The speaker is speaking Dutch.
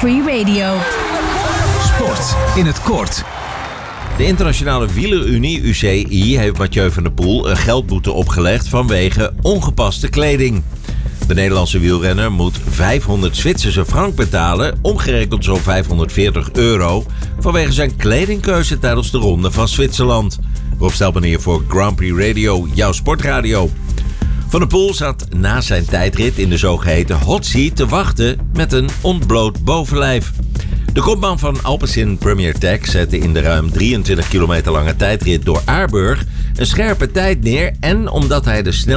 Free Radio. Sport in het kort. De Internationale Wielerunie, UCI, heeft Mathieu van der Poel een geldboete opgelegd vanwege ongepaste kleding. De Nederlandse wielrenner moet 500 Zwitserse frank betalen, omgerekend zo'n €540, vanwege zijn kledingkeuze tijdens de Ronde van Zwitserland. Rob Stelman hier voor Grand Prix Radio, jouw sportradio. Van der Poel zat na zijn tijdrit in de zogeheten hot seat te wachten met een ontbloot bovenlijf. De kopman van Alpecin Premier Tech zette in de ruim 23 kilometer lange tijdrit door Aarburg een scherpe tijd neer en omdat hij de snelste